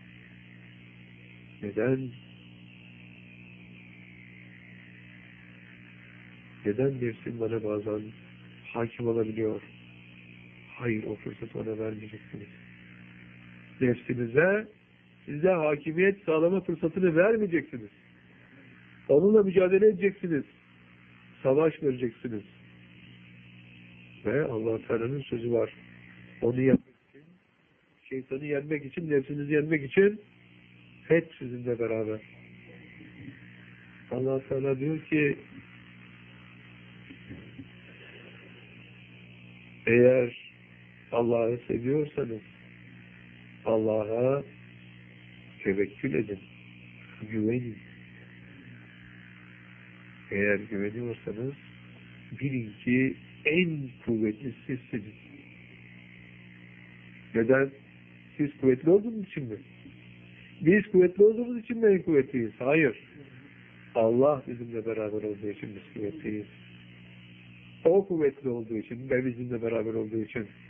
Speaker 1: Neden? Neden nefsim bana bazen hakim olabiliyor? Hayır, o fırsatı bana vermeyeceksiniz. Nefsinize, size hakimiyet sağlama fırsatını vermeyeceksiniz. Onunla mücadele edeceksiniz. Savaş vereceksiniz. Ve Allah-u Teala'nın sözü var. Onu yenmek için, şeytanı yenmek için, nefsinizi yenmek için hep sizinle beraber. Allah-u Teala diyor ki, eğer Allah'ı seviyorsanız Allah'a tevekkül edin, güvenin. Eğer güveniyorsanız bilin ki en kuvvetli sizsiniz. Neden? Siz kuvvetli olduğunuz için mi? Biz kuvvetli olduğumuz için mi en kuvvetliyiz? Hayır. Allah bizimle beraber olduğu için biz kuvvetliyiz. O kuvvetli olduğu için ve bizimle beraber olduğu için